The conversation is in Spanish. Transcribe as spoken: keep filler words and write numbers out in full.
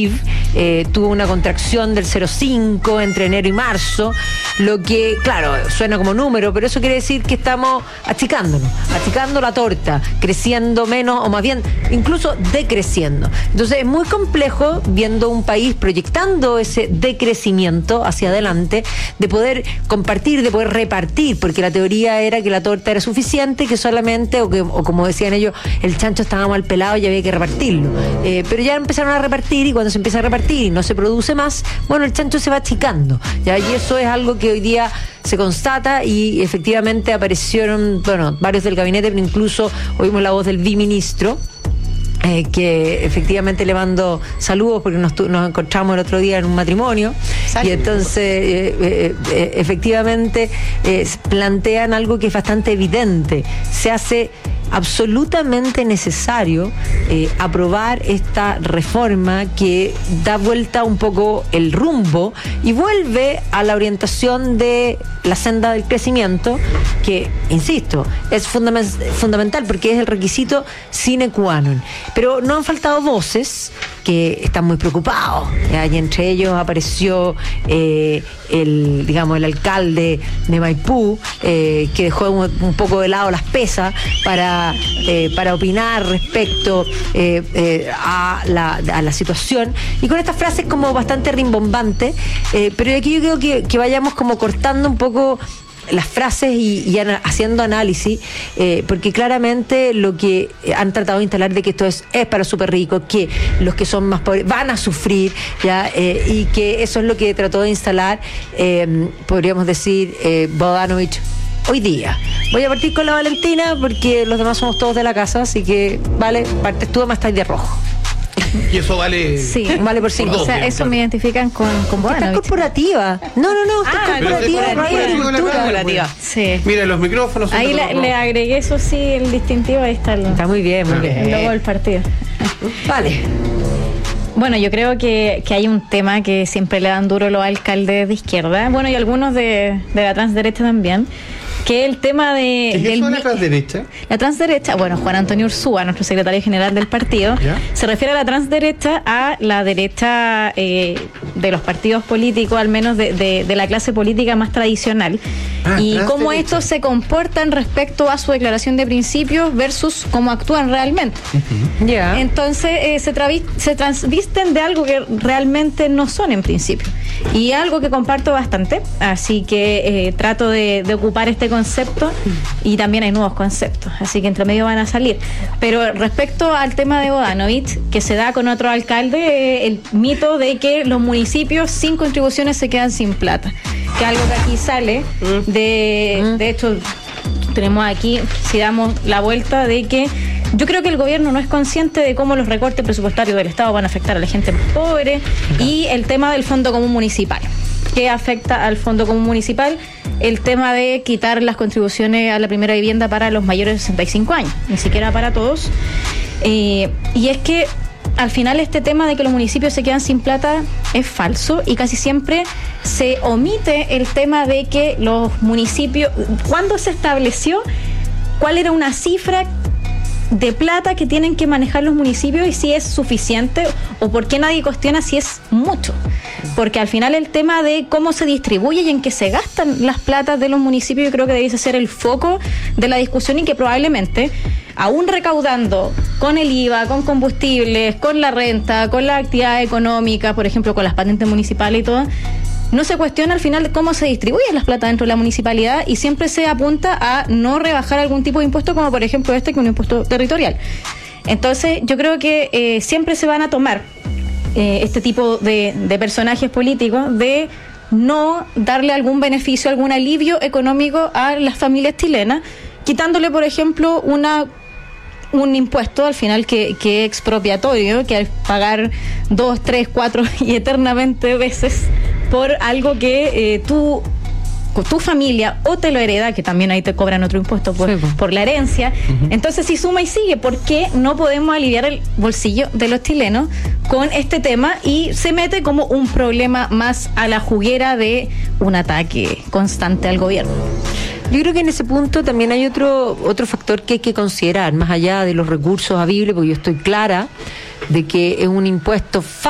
Eh, tuvo una contracción del cero coma cinco entre enero y marzo, lo que, claro, suena como número, pero eso quiere decir que estamos achicándonos, achicando la torta, creciendo menos, o más bien, incluso decreciendo. Entonces es muy complejo, viendo un país proyectando ese decrecimiento hacia adelante, de poder compartir, de poder repartir, porque la teoría era que la torta era suficiente, que solamente, o, que, o como decían ellos, el chancho estaba mal pelado y había que repartirlo. Eh, pero ya empezaron a repartir, y cuando se empieza a repartir y no se produce más, bueno, el chancho se va achicando, ¿ya? Y eso es algo que hoy día se constata, y efectivamente aparecieron, bueno, varios del gabinete, pero incluso oímos la voz del viceministro, Eh, que efectivamente le mando saludos porque nos, nos encontramos el otro día en un matrimonio. Salud. Y entonces eh, eh, eh, efectivamente eh, plantean algo que es bastante evidente: se hace absolutamente necesario eh, aprobar esta reforma que da vuelta un poco el rumbo y vuelve a la orientación de la senda del crecimiento, que, insisto, es fundament- fundamental porque es el requisito sine qua non. Pero no han faltado voces que están muy preocupados, ¿ya? Y entre ellos apareció eh, el, digamos, el alcalde de Maipú, eh, que dejó un, un poco de lado las pesas para, eh, para opinar respecto eh, eh, a, la, a la situación, y con estas frases como bastante rimbombantes, eh, pero aquí yo creo que, que vayamos como cortando un poco las frases y, y ana, haciendo análisis, eh, porque claramente lo que han tratado de instalar de que esto es, es para súper ricos, que los que son más pobres van a sufrir, ya eh, y que eso es lo que trató de instalar, eh, podríamos decir, eh, Bodanovich hoy día. Voy a partir con la Valentina porque los demás somos todos de la casa, así que, vale, partes tú, más estáis de rojo. Y eso vale. Sí, vale por cinco. O sea, eso me identifican con, con Estás Bodanovich. corporativa. No, no, no, estás Ah, corporativa. pero Radio corporativa, Cultura. corporativa. Sí. Mira, los micrófonos son Ahí de le, color le rojo. agregué, eso sí, el distintivo, ahí está el, Está muy bien, muy bien. el logo del partido. Vale. Bueno, yo creo que, que hay un tema que siempre le dan duro los alcaldes de izquierda, bueno, y algunos de, de la transderecha también, que el tema de... ¿Qué es del eso de mi- la transderecha? La transderecha, bueno, Juan Antonio Ursúa, nuestro secretario general del partido, ¿Ya? se refiere a la transderecha a la derecha eh, de los partidos políticos, al menos de, de, de la clase política más tradicional, Ah, y cómo transderecha. estos se comportan respecto a su declaración de principios versus cómo actúan realmente. Ya. Entonces eh, se, travi- se transvisten de algo que realmente no son en principio. Y algo que comparto bastante, así que eh, trato de, de ocupar este concepto, y también hay nuevos conceptos, así que entre medio van a salir. Pero respecto al tema de Bodanovich, que se da con otro alcalde, eh, el mito de que los municipios sin contribuciones se quedan sin plata, que algo que aquí sale, de, de hecho tenemos aquí, si damos la vuelta, de que yo creo que el gobierno no es consciente de cómo los recortes presupuestarios del Estado van a afectar a la gente más pobre, y el tema del Fondo Común Municipal, que afecta al Fondo Común Municipal, el tema de quitar las contribuciones a la primera vivienda para los mayores de sesenta y cinco años, ni siquiera para todos. Eh, y es que al final este tema de que los municipios se quedan sin plata es falso, y casi siempre se omite el tema de que los municipios, ¿cuándo se estableció cuál era una cifra de plata que tienen que manejar los municipios y si es suficiente, o por qué nadie cuestiona si es mucho? Porque al final el tema de cómo se distribuye y en qué se gastan las platas de los municipios, yo creo que debiese ser el foco de la discusión, y que probablemente, aún recaudando con el I V A, con combustibles, con la renta, con la actividad económica, por ejemplo, con las patentes municipales y todo, no se cuestiona al final cómo se distribuyen las platas dentro de la municipalidad, y siempre se apunta a no rebajar algún tipo de impuesto, como por ejemplo este, que es un impuesto territorial. Entonces yo creo que eh, siempre se van a tomar eh, este tipo de, de personajes políticos de no darle algún beneficio, algún alivio económico a las familias chilenas, quitándole, por ejemplo, una un impuesto al final que, que es expropiatorio, que al pagar dos, tres, cuatro y eternamente veces por algo que eh, tú, tu familia o te lo hereda, que también ahí te cobran otro impuesto por, Sí, pues. por la herencia. Uh-huh. Entonces, si suma y sigue, ¿por qué no podemos aliviar el bolsillo de los chilenos con este tema? Y se mete como un problema más a la juguera de un ataque constante al gobierno. Yo creo que en ese punto también hay otro otro factor que hay que considerar, más allá de los recursos habibles, porque yo estoy clara de que es un impuesto